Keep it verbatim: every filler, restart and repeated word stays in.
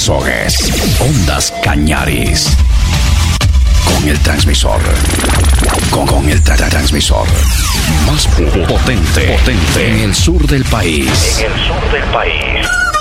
Azogues, Ondas Cañaris. Con el transmisor. Con, con el tra- transmisor. Más potente, potente. En el sur del país. En el sur del país.